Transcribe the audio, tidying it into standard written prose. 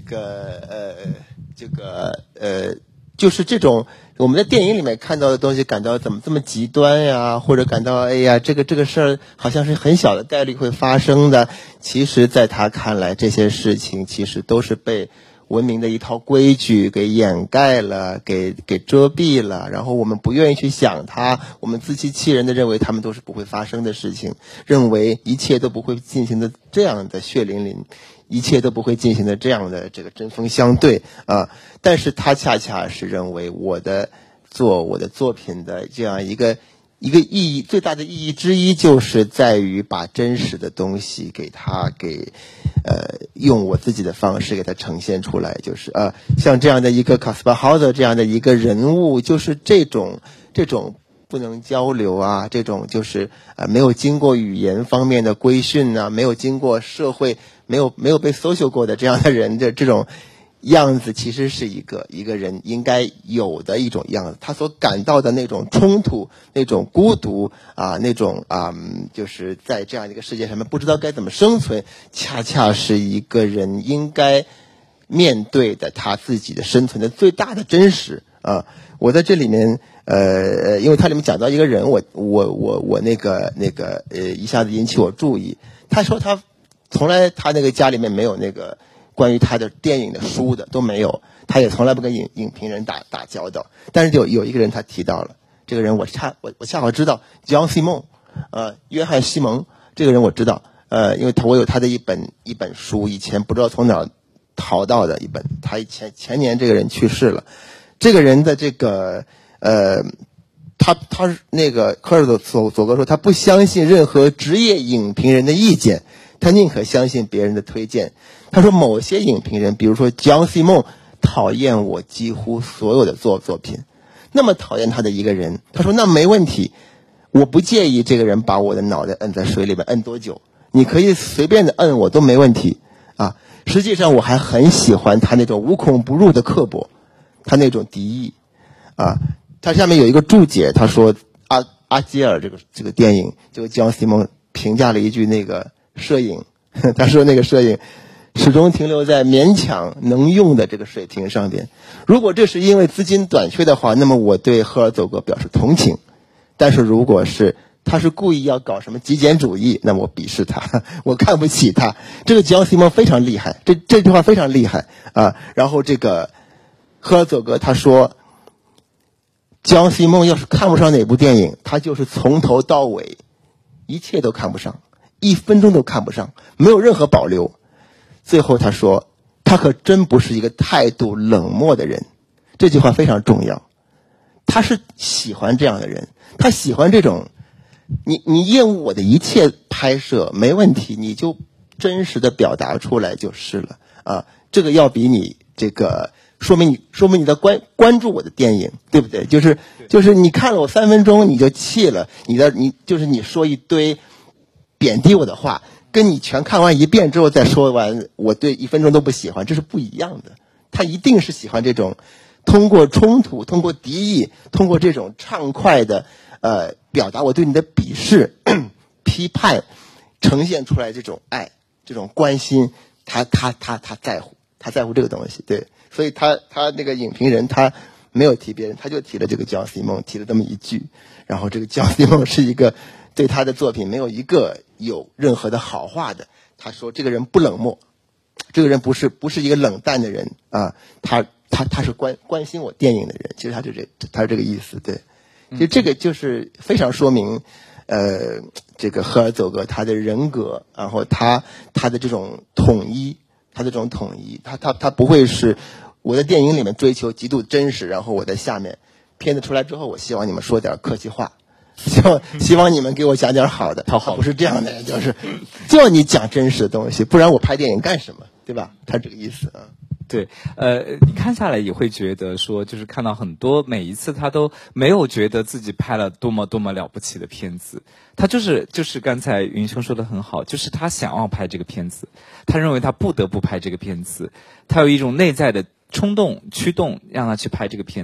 就是这种我们在电影里面看到的东西，感到怎么这么极端呀，或者感到哎呀，这个事儿好像是很小的概率会发生的。其实在他看来，这些事情其实都是被文明的一套规矩给掩盖了，给遮蔽了，然后我们不愿意去想它，我们自欺欺人的认为他们都是不会发生的事情，认为一切都不会进行的这样的血淋淋，一切都不会进行的这样的这个针锋相对啊。但是他恰恰是认为我的作品的这样一个意义，最大的意义之一就是在于把真实的东西用我自己的方式给它呈现出来，就是像这样的一个卡斯帕豪德这样的一个人物，就是这种不能交流啊，这种就是没有经过语言方面的规训啊，没有经过社会没有被 social 过的这样的人的这种样子，其实是一个人应该有的一种样子。他所感到的那种冲突，那种孤独啊，那种就是在这样一个世界上面不知道该怎么生存，恰恰是一个人应该面对的他自己的生存的最大的真实啊。我在这里面因为它里面讲到一个人，我那个一下子引起我注意。他说他从来他那个家里面没有那个关于他的电影的书的都没有，他也从来不跟影评人打交道。但是有一个人他提到了，这个人我恰好知道 John Simon， 约翰西蒙这个人我知道，因为我有他的一本书，以前不知道从哪淘到的一本，他前年这个人去世了。这个人的这个他那个科尔佐格说，他不相信任何职业影评人的意见，他宁可相信别人的推荐。他说某些影评人，比如说 John Simon， 讨厌我几乎所有的作品，那么讨厌他的一个人，他说那没问题，我不介意这个人把我的脑袋摁在水里面摁多久，你可以随便的摁我都没问题啊。实际上我还很喜欢他那种无孔不入的刻薄，他那种敌意啊。他下面有一个注解，他说阿基尔这个电影，这个 John Simon 评价了一句那个摄影，他说那个摄影始终停留在勉强能用的这个水平上边。如果这是因为资金短缺的话，那么我对赫尔佐格表示同情。但是如果是他是故意要搞什么极简主义，那么我鄙视他，我看不起他。这个 John Simon 非常厉害，这句话非常厉害啊。然后这个赫尔佐格他说，John Simon 要是看不上哪部电影，他就是从头到尾一切都看不上，1分钟都看不上，没有任何保留。最后他说，他可真不是一个态度冷漠的人。这句话非常重要，他是喜欢这样的人，他喜欢这种你厌恶我的一切拍摄没问题，你就真实的表达出来就是了啊。这个要比你这个说明你在关注我的电影，对不对？就是你看了我3分钟你就气了，你说一堆贬低我的话，跟你全看完一遍之后再说完我对1分钟都不喜欢，这是不一样的。他一定是喜欢这种通过冲突，通过敌意，通过这种畅快的表达我对你的鄙视批判，呈现出来这种爱，这种关心。他在乎这个东西，对。所以他那个影评人他没有提别人，他就提了这个 John Simon， 提了这么一句。然后这个 John Simon 是一个对他的作品没有一个有任何的好话的。他说这个人不冷漠，这个人不是一个冷淡的人啊，他是关心我电影的人。其实他是这个意思，对。其实这个就是非常说明这个赫尔佐格他的人格，然后他的这种统一，他不会是我在电影里面追求极度真实，然后我在下面片子出来之后，我希望你们说点客气话，希望你们给我讲点好的，他不是这样的，就要你讲真实的东西，不然我拍电影干什么，对吧？他这个意思啊。 对，你看下来也会觉得说，就是看到很多每一次他都没有觉得自己拍了多么多么了不起的片子，他就是刚才云兄说的很好，就是他想要拍这个片子，他认为他不得不拍这个片子，他有一种内在的冲动驱动让他去拍这个片子。